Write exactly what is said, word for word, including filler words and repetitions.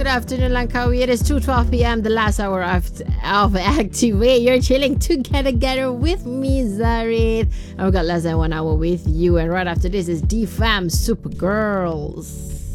afternoon, Langkawi. It is two twelve p.m., the last hour of, of Activate. You're chilling together, together with me, Zarit. I've got less than one hour with you. And right after this is D-Fam Supergirls.